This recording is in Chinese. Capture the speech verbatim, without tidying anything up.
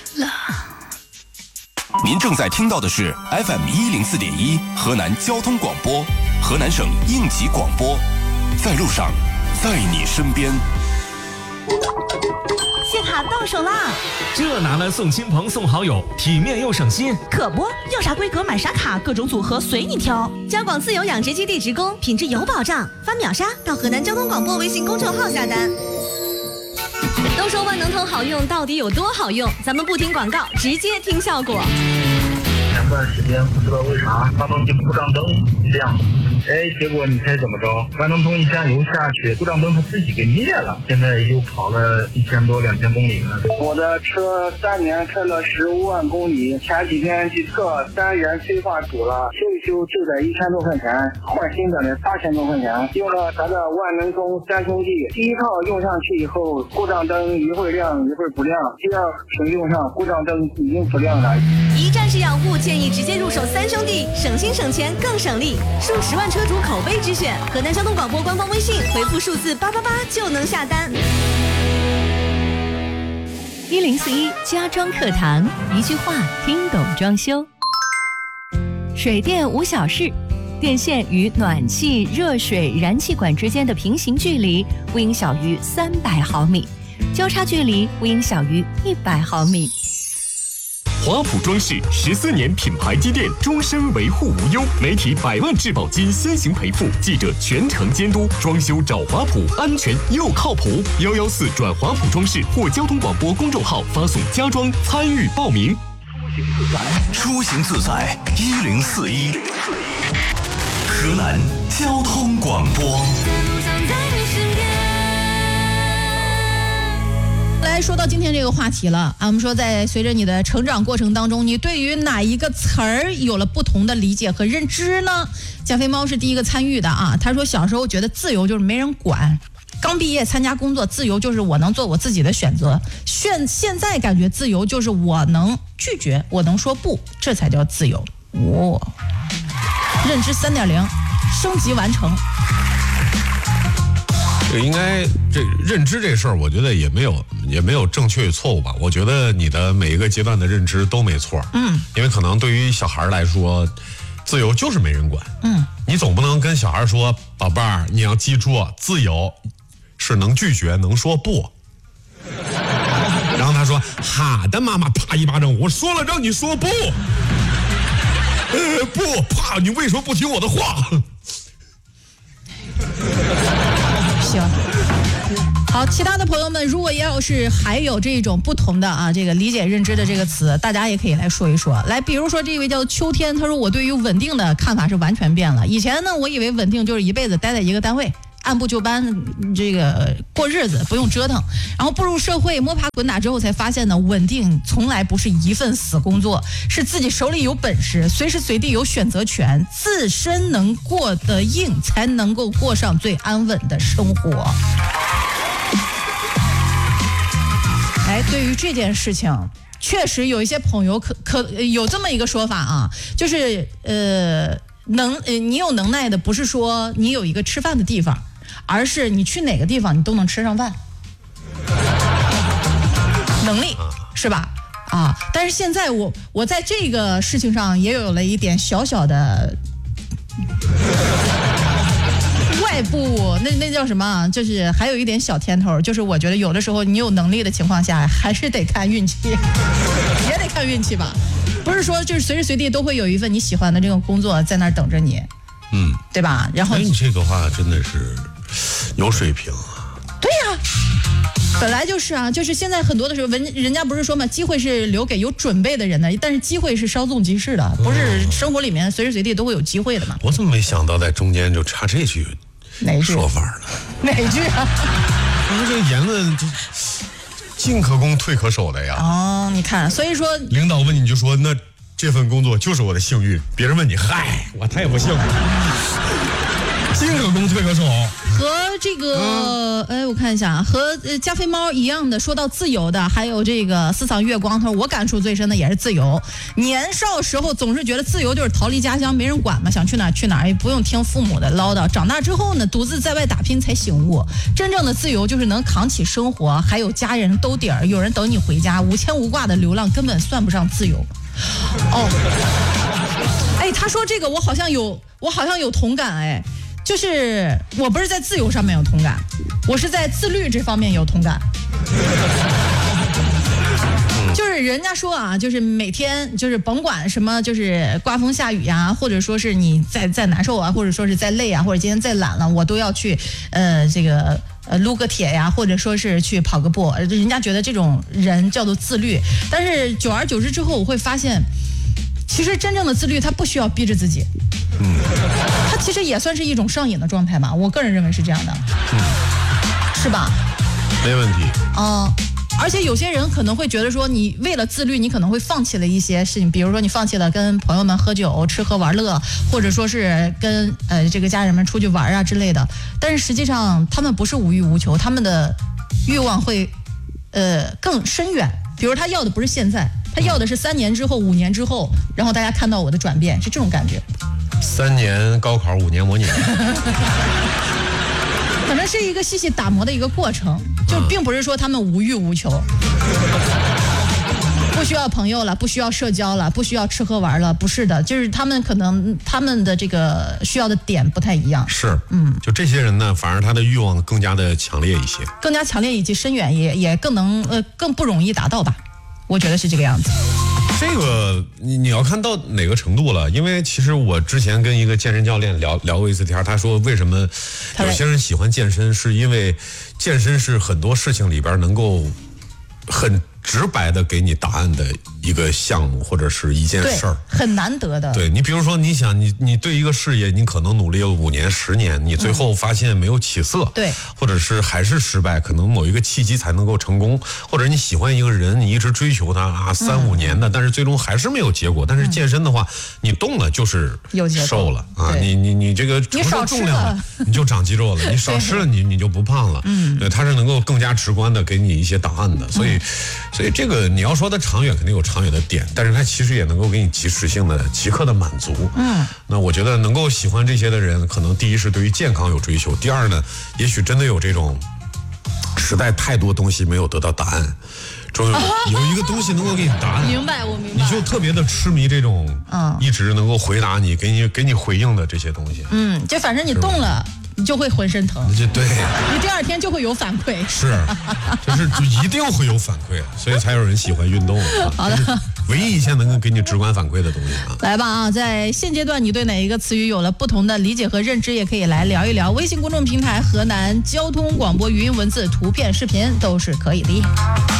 了。 您正在听到的是 F M 一零四点一河南交通广播，河南省应急广播，在路上，在你身边。 谢卡到手啦！ 这拿来送亲朋送好友，体面又省心。 可不，要啥规格买啥卡，各种组合随你挑。交广自由养殖基地职工，品质有保障。发秒杀到河南交通广播微信公众号下单。都说万能通好用，到底有多好用？咱们不听广告，直接听效果。 前段时间不知道为啥发动机故障灯亮，哎，结果你猜怎么着？万能通一加油下去，故障灯它自己给灭了。现在又跑了一千多两千公里了。 我的车三年开了十五万公里，前几天去测单元催化组了，修一修就得一千多块钱，换新的呢八千多块钱。用了咱的万能通三兄弟，第一套用上去以后，故障灯一会儿亮一会儿不亮，第二瓶用上故障灯已经不亮了。 一站式养护，建议直接入手三兄弟，省心省钱更省力。数十万车主口碑之选，河南交通广播官方微信回复数字八八八就能下单。 一零四一家装课堂，一句话听懂装修。水电无小事，电线与暖气、热水、燃气管之间的平行距离不应小于三百毫米，交叉距离不应小于一百毫米。 华普装饰十四年品牌积淀，终身维护无忧，媒体百万质保金先行赔付，记者全程监督，装修找华普，安全又靠谱。幺幺四转华普装饰或交通广播公众号发送家装参与报名。 出行自在一零四一，河南交通广播。 来说到今天这个话题了啊，我们说在随着你的成长过程当中，你对于哪一个词儿有了不同的理解和认知呢？加菲猫是第一个参与的啊，他说小时候觉得自由就是没人管，刚毕业参加工作，自由就是我能做我自己的选择，现现在感觉自由就是我能拒绝，我能说不，这才叫自由。哇、哦，认知 三点零 升级完成。 这应该这认知这事儿，我觉得也没有也没有正确与错误吧。我觉得你的每一个阶段的认知都没错，嗯，因为可能对于小孩来说，自由就是没人管，嗯，你总不能跟小孩说，宝贝儿，你要记住，自由是能拒绝，能说不。然后他说，好的，妈妈，啪一巴掌，我说了让你说不，呃，不，啪，你为什么不听我的话？ 行，好，其他的朋友们，如果要是还有这种不同的啊，这个理解认知的这个词，大家也可以来说一说。来，比如说这位叫秋天，他说我对于稳定的看法是完全变了。以前呢，我以为稳定就是一辈子待在一个单位，按部就班这个过日子，不用折腾。然后步入社会，摸爬滚打之后，才发现呢，稳定从来不是一份死工作，是自己手里有本事，随时随地有选择权，自身能过得硬，才能够过上最安稳的生活。哎，对于这件事情，确实有一些朋友可可有这么一个说法啊，就是呃，能呃，你有能耐的不是说你有一个吃饭的地方，而是你去哪个地方你都能吃上饭，能力是吧？啊，但是现在我我在这个事情上也有了一点小小的外部，那那叫什么？就是还有一点小甜头，就是我觉得有的时候你有能力的情况下，还是得看运气，也得看运气吧。不是说就是随时随地都会有一份你喜欢的这个工作在那儿等着你，嗯，对吧？然后你这个话真的是有水平啊。 对呀、啊，本来就是啊，就是现在很多的时候，人人家不是说嘛，机会是留给有准备的人的，但是机会是稍纵即逝的，不是生活里面随时随地都会有机会的嘛。 我怎么没想到在中间就插这句说法呢？ 哪句啊？ 因为这个言论就进可攻退可守的呀。 哦，你看，所以说领导问你，你就说那这份工作就是我的幸运。别人问你，嗨，我太不幸运。 进可攻退可守。 和这个，哎，我看一下，和呃加菲猫一样的，说到自由的，还有这个思想月光，他说我感触最深的也是自由。年少时候总是觉得自由就是逃离家乡，没人管嘛，想去哪儿去哪儿，也不用听父母的唠叨。长大之后呢，独自在外打拼才醒悟，真正的自由就是能扛起生活，还有家人兜底儿，有人等你回家，无牵无挂的流浪根本算不上自由。哦，哎，他说这个我好像有，我好像有同感，哎。就是我不是在自由上面有同感，我是在自律这方面有同感。就是人家说啊，就是每天就是甭管什么，就是刮风下雨呀，或者说是你再再难受啊，或者说是再累啊，或者今天再懒了，我都要去呃这个呃撸个铁呀，或者说是去跑个步。人家觉得这种人叫做自律，但是久而久之之后，我会发现，其实真正的自律，他不需要逼着自己。嗯，它其实也算是一种上瘾的状态吧，我个人认为是这样的，嗯，是吧？ 没问题。 嗯、呃，而且有些人可能会觉得说，你为了自律，你可能会放弃了一些事情，比如说你放弃了跟朋友们喝酒、吃喝玩乐，或者说是跟呃这个家人们出去玩啊之类的。但是实际上，他们不是无欲无求，他们的欲望会呃更深远。比如他要的不是现在，他要的是三年之后、五年之后，然后大家看到我的转变，是这种感觉。 三年高考，五年模拟， 可能是一个细细打磨的一个过程，就并不是说他们无欲无求，不需要朋友了，不需要社交了，不需要吃喝玩了，不是的，就是他们可能他们的这个需要的点不太一样。 是，嗯，就这些人呢，反而他的欲望更加的强烈一些， 更加强烈以及深远，也也更能呃更不容易达到吧，我觉得是这个样子。 这个你你要看到哪个程度了？因为其实我之前跟一个健身教练聊聊过一次天，他说为什么有些人喜欢健身，是因为健身是很多事情里边能够很直白的给你答案的一个项目或者是一件事儿， 很难得的。 对，你比如说你想你你对一个事业你可能努力了五年十年，你最后发现没有起色， 对、嗯， 或者是还是失败，可能某一个契机才能够成功，或者你喜欢一个人，你一直追求他啊三五年的、嗯，但是最终还是没有结果。但是健身的话，嗯、你动了就是瘦了啊，你你你这个承受重量了，你就长肌肉了，你少吃了你你就不胖了，嗯，对，它是能够更加直观的给你一些答案的，所以。嗯所以这个你要说它长远肯定有长远的点，但是它其实也能够给你及时性的即刻的满足。嗯，那我觉得能够喜欢这些的人，可能第一是对于健康有追求，第二呢，也许真的有这种时代太多东西没有得到答案，终于有一个东西能够给你答案。 明白，我明白。 你就特别的痴迷这种，嗯，一直能够回答你、给你给你回应的这些东西。 嗯，就反正你动了。你就会浑身疼， 就对， 你第二天就会有反馈， 是，就是就一定会有反馈，所以才有人喜欢运动。 好的， 唯一一项能够给你直观反馈的东西啊。 来吧啊，在现阶段你对哪一个词语有了不同的理解和认知，也可以来聊一聊。微信公众平台河南交通广播语音文字、图片、视频都是可以的。